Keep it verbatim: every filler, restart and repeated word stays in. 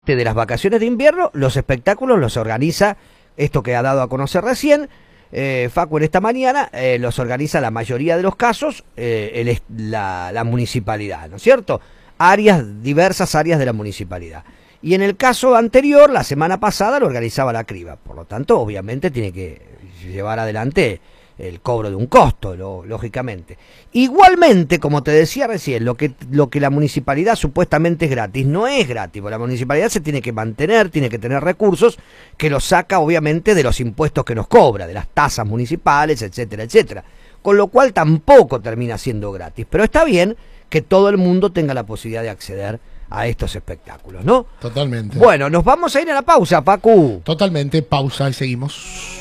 de las vacaciones de invierno, los espectáculos los organiza, esto que ha dado a conocer recién, eh, Facu en esta mañana, eh, los organiza la mayoría de los casos eh, el, la, la municipalidad, ¿no es cierto? Áreas, diversas áreas de la municipalidad. Y en el caso anterior, la semana pasada, lo organizaba la Criba. Por lo tanto, obviamente tiene que llevar adelante el cobro de un costo, lo, lógicamente. Igualmente, como te decía recién, lo que, lo que la municipalidad supuestamente es gratis, no es gratis, porque la municipalidad se tiene que mantener, tiene que tener recursos, que los saca obviamente de los impuestos que nos cobra, de las tasas municipales, etcétera, etcétera. Con lo cual tampoco termina siendo gratis, pero está bien que todo el mundo tenga la posibilidad de acceder a estos espectáculos, ¿no? Totalmente. Bueno, nos vamos a ir a la pausa, Pacu. Totalmente, pausa y seguimos.